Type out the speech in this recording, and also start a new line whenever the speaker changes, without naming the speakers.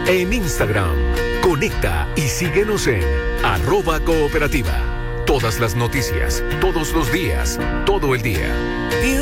En Instagram, conecta y síguenos en @cooperativa. Todas las noticias, todos los días, todo el día.